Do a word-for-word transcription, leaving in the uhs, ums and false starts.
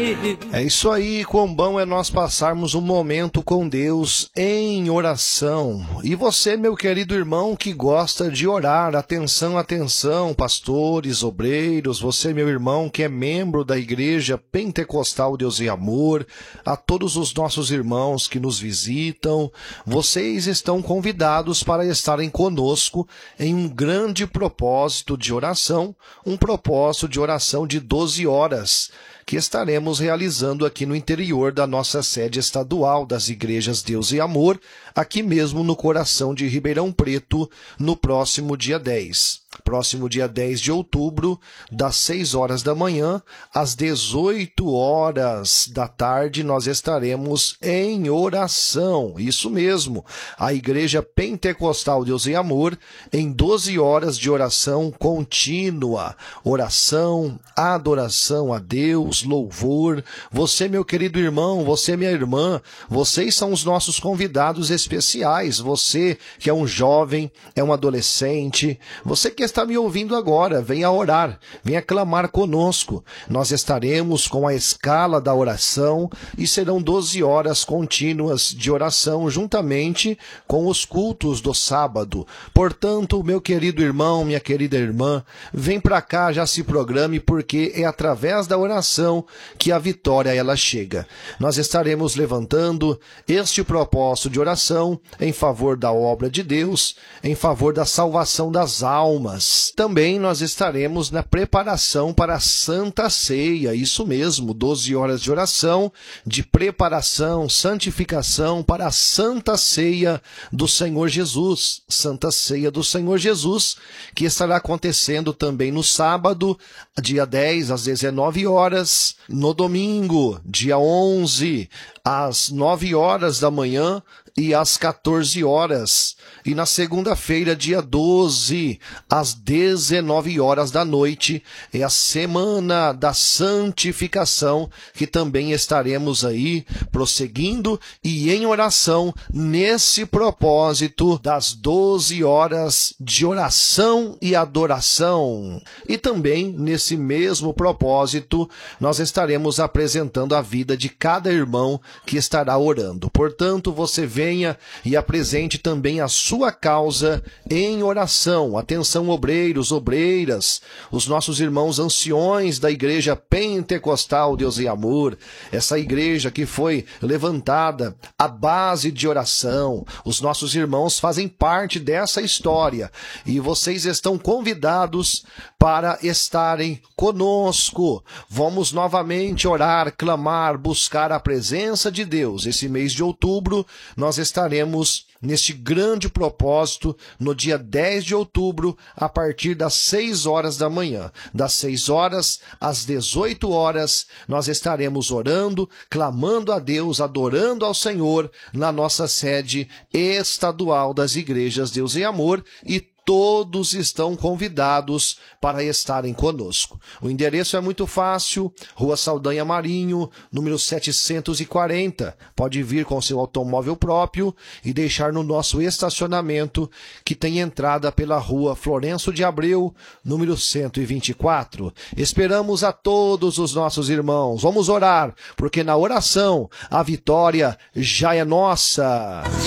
É isso aí, quão bom é nós passarmos um momento com Deus em oração. E você, meu querido irmão, que gosta de orar, atenção, atenção, pastores, obreiros, você, meu irmão, que é membro da Igreja Pentecostal Deus e Amor, a todos os nossos irmãos que nos visitam, vocês estão convidados para estarem conosco em um grande propósito de oração, um propósito de oração de doze horas, que estaremos realizando aqui no interior da nossa sede estadual das Igrejas Deus e Amor, aqui mesmo no coração de Ribeirão Preto, no próximo dia dez. Próximo dia dez de outubro, das seis horas da manhã às dezoito horas da tarde, nós estaremos em oração. Isso mesmo, a Igreja Pentecostal Deus e Amor, em doze horas de oração contínua. Oração, adoração a Deus, louvor. Você, meu querido irmão, você, minha irmã, vocês são os nossos convidados especiais. Você que é um jovem, é um adolescente, você que está me ouvindo agora, venha orar, venha clamar conosco. Nós estaremos com a escala da oração e serão doze horas contínuas de oração juntamente com os cultos do sábado. Portanto, meu querido irmão, minha querida irmã, vem para cá, já se programe, porque é através da oração que a vitória ela chega. Nós estaremos levantando este propósito de oração em favor da obra de Deus, em favor da salvação das almas. Também nós estaremos na preparação para a Santa Ceia, isso mesmo, doze horas de oração, de preparação, santificação para a Santa Ceia do Senhor Jesus, Santa Ceia do Senhor Jesus, que estará acontecendo também no sábado, dia dez, às dezenove horas, no domingo, dia onze, às nove horas da manhã e às quatorze horas. E na segunda-feira, dia doze, às dezenove horas da noite, é a Semana da Santificação, que também estaremos aí prosseguindo e em oração nesse propósito das doze horas de oração e adoração. E também nesse mesmo propósito, nós estaremos apresentando a vida de cada irmão que estará orando. Portanto, você venha e apresente também a sua causa em oração. Atenção, obreiros, obreiras, os nossos irmãos anciões da Igreja Pentecostal Deus e Amor, essa igreja que foi levantada à base de oração. Os nossos irmãos fazem parte dessa história e vocês estão convidados para estarem conosco. Vamos novamente orar, clamar, buscar a presença de Deus. Esse mês de outubro nós estaremos neste grande propósito no dia dez de outubro, a partir das seis horas da manhã. Das seis horas às dezoito horas, nós estaremos orando, clamando a Deus, adorando ao Senhor na nossa sede estadual das Igrejas Deus e Amor, e todos estão convidados para estarem conosco. O endereço é muito fácil, Rua Saldanha Marinho, número setecentos e quarenta. Pode vir com seu automóvel próprio e deixar no nosso estacionamento, que tem entrada pela Rua Florencio de Abreu, número cento e vinte e quatro. Esperamos a todos os nossos irmãos. Vamos orar, porque na oração a vitória já é nossa.